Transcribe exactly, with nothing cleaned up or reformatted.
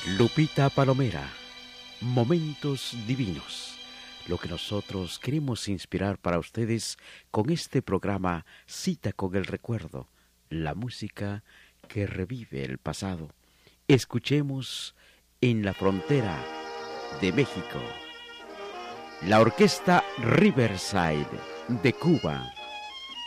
Lupita Palomera, momentos divinos. Lo que nosotros queremos inspirar para ustedes con este programa Cita con el Recuerdo, la música que revive el pasado. Escuchemos En la Frontera de México, la orquesta Riverside de Cuba.